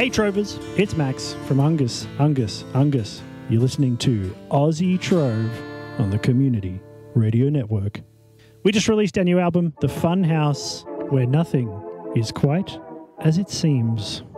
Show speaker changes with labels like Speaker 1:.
Speaker 1: Hey Trovers, it's Max from Ungus. You're listening to Aussie Trove on the Community Radio Network. We just released our new album, The Fun House, where nothing is quite as it seems.